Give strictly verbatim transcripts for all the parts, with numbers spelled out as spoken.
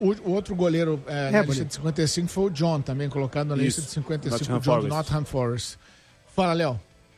O, o outro goleiro é, É, na lista bonito. de cinquenta e cinco foi o John, também colocado na lista Isso. de cinquenta e cinco, Nottingham o John do Forest. Nottingham Forest. Fala, Léo.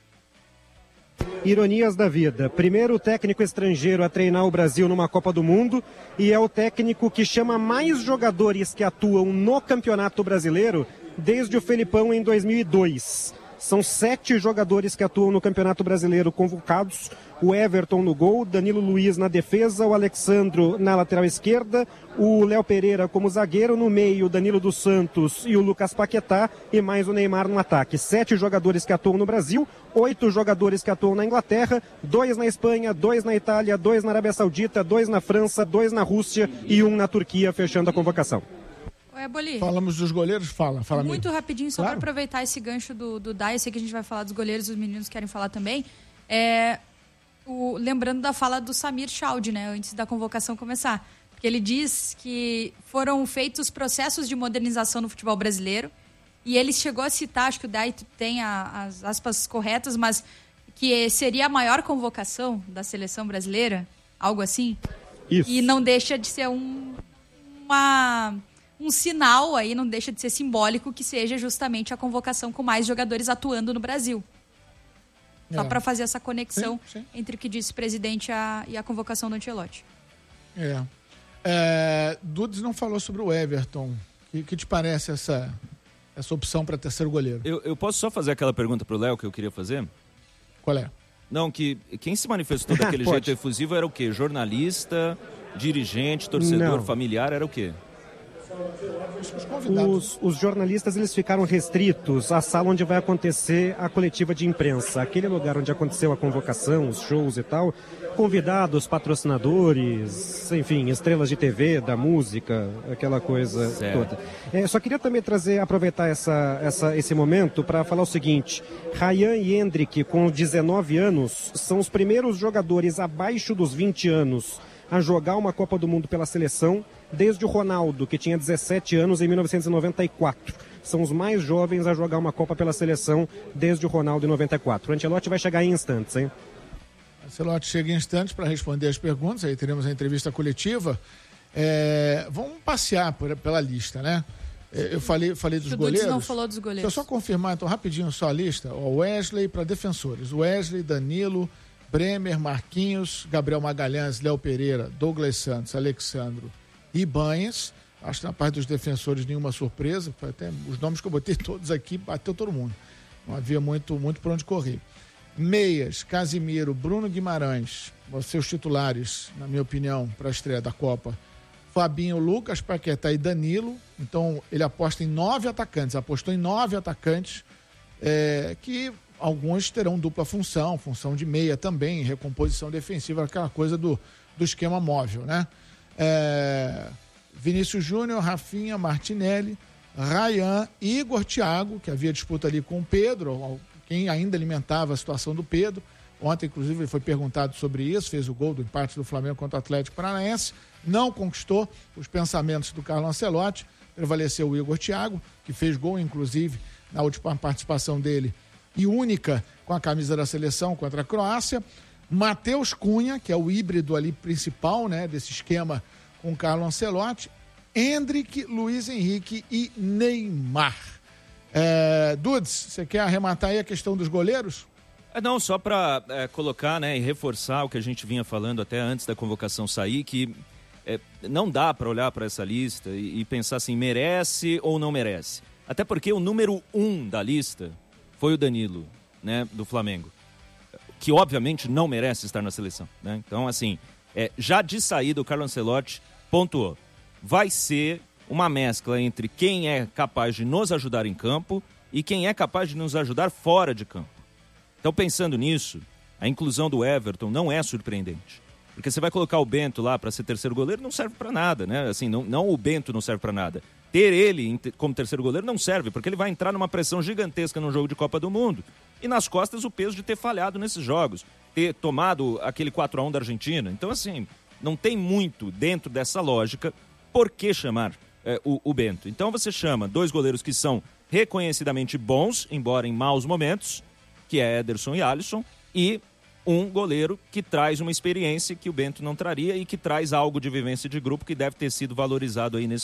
Ironias da vida. Primeiro técnico estrangeiro a treinar o Brasil numa Copa do Mundo e é o técnico que chama mais jogadores que atuam no Campeonato Brasileiro desde o Felipão em dois mil e dois. São sete jogadores que atuam no Campeonato Brasileiro convocados. O Everton no gol, Danilo Luiz na defesa, o Alexandro na lateral esquerda, o Léo Pereira como zagueiro, no meio o Danilo dos Santos e o Lucas Paquetá e mais o Neymar no ataque. Sete jogadores que atuam no Brasil, oito jogadores que atuam na Inglaterra, dois na Espanha, dois na Itália, dois na Arábia Saudita, dois na França, dois na Rússia e um na Turquia, fechando a convocação. Oi, Boli. Falamos dos goleiros? Fala, fala Muito amigo. rapidinho, só Claro. para aproveitar esse gancho do, do Dai, eu sei que a gente vai falar dos goleiros, os meninos querem falar também. É, o, lembrando da fala do Samir Chaud, né, antes da convocação começar. Porque ele diz que foram feitos processos de modernização no futebol brasileiro e ele chegou a citar, acho que o Dai tem a, as aspas corretas, mas que seria a maior convocação da seleção brasileira, algo assim. Isso. E não deixa de ser um, uma... um sinal aí, não deixa de ser simbólico, que seja justamente a convocação com mais jogadores atuando no Brasil. Só É. para fazer essa conexão Sim, sim. entre o que disse o presidente e a, e a convocação do Ancelotti. É. É, Dudes não falou sobre o Everton. O que, que te parece essa, essa opção para terceiro goleiro? Eu, eu posso só fazer aquela pergunta pro Léo que eu queria fazer? Qual é? Não, que quem se manifestou daquele Pode. jeito efusivo era o quê? Jornalista, dirigente, torcedor, Não. familiar, era o quê? Os convidados. Os, os jornalistas eles ficaram restritos à sala onde vai acontecer a coletiva de imprensa, aquele lugar onde aconteceu a convocação, os shows e tal, convidados, patrocinadores, enfim, estrelas de T V, da música, aquela coisa Certo. toda. É, só queria também trazer, aproveitar essa, essa, esse momento para falar o seguinte: Ryan e Hendrick, com dezenove anos, são os primeiros jogadores abaixo dos vinte anos a jogar uma Copa do Mundo pela seleção, desde o Ronaldo, que tinha dezessete anos em mil novecentos e noventa e quatro. São os mais jovens a jogar uma Copa pela seleção desde o Ronaldo em noventa e quatro. O Ancelotti vai chegar em instantes, hein? Ancelotti chega em instantes para responder as perguntas, aí teremos a entrevista coletiva. É, vamos passear por, pela lista, né? É, eu falei, falei dos O Dudes goleiros. não falou dos Deixa goleiros. eu só confirmar, então, rapidinho só a lista. O Wesley para defensores. Wesley, Danilo, Bremer, Marquinhos, Gabriel Magalhães, Léo Pereira, Douglas Santos, Alexandro e Ibanez. Acho que na parte dos defensores nenhuma surpresa. Foi até os nomes que eu botei todos aqui, bateu todo mundo. Não havia muito, muito por onde correr. Meias, Casimiro, Bruno Guimarães, seus titulares, na minha opinião, para a estreia da Copa. Fabinho, Lucas, Paquetá e Danilo. Então, ele aposta em nove atacantes. Apostou em nove atacantes é, que alguns terão dupla função, função de meia também, recomposição defensiva, aquela coisa do, do esquema móvel, né? É, Vinícius Júnior, Rafinha, Martinelli, Ryan, Igor, Thiago, que havia disputa ali com o Pedro, quem ainda alimentava a situação do Pedro. Ontem, inclusive, ele foi perguntado sobre isso, fez o gol do empate do Flamengo contra o Atlético Paranaense, não conquistou os pensamentos do Carlo Ancelotti, prevaleceu o Igor Thiago, que fez gol, inclusive, na última participação dele, e única com a camisa da seleção contra a Croácia. Matheus Cunha, que é o híbrido ali principal, né, desse esquema com o Carlo Ancelotti, Hendrick, Luiz Henrique e Neymar. É, Dudes, você quer arrematar aí a questão dos goleiros? É, não, só para é, colocar, né, e reforçar o que a gente vinha falando até antes da convocação sair, que é, não dá para olhar para essa lista e, e pensar assim, merece ou não merece. Até porque o número um da lista foi o Danilo, né, do Flamengo, que obviamente não merece estar na seleção, né? Então, assim, é, já de saída o Carlo Ancelotti pontuou. Vai ser uma mescla entre quem é capaz de nos ajudar em campo e quem é capaz de nos ajudar fora de campo. Então, pensando nisso, a inclusão do Everton não é surpreendente. Porque você vai colocar o Bento lá para ser terceiro goleiro, não serve para nada, né? Assim, não, não o Bento não serve para nada. Ter ele como terceiro goleiro não serve, porque ele vai entrar numa pressão gigantesca num jogo de Copa do Mundo. E nas costas o peso de ter falhado nesses jogos, ter tomado aquele quatro a um da Argentina. Então, assim, não tem muito dentro dessa lógica por que chamar é, o, o Bento. Então você chama dois goleiros que são reconhecidamente bons, embora em maus momentos, que é Ederson e Alisson, e um goleiro que traz uma experiência que o Bento não traria e que traz algo de vivência de grupo que deve ter sido valorizado aí nesse